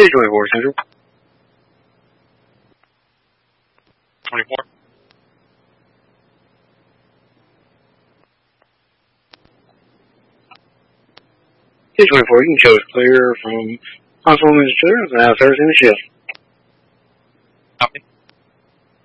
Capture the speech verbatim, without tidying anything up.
K twenty-four, Central. twenty-four. K twenty-four, you can show us clear from Console Administrator and have service in the shift. Copy.